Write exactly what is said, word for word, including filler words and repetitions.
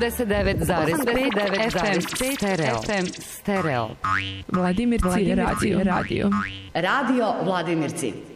osamdeset devet zarez pet F M stereo. F M stereo. Vladimirci radio. radio. Radio Vladimirci.